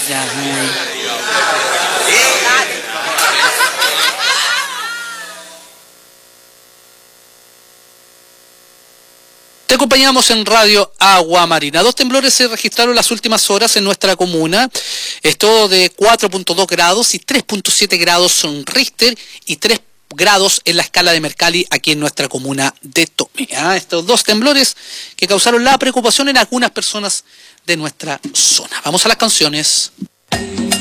Ya, te acompañamos en Radio Agua Marina. 2 temblores se registraron en las últimas horas en nuestra comuna. Esto de 4.2 grados y 3.7 grados son Richter y 3 grados en la escala de Mercalli aquí en nuestra comuna de Tome. Estos 2 temblores que causaron la preocupación en algunas personas de nuestra zona. Vamos a las canciones.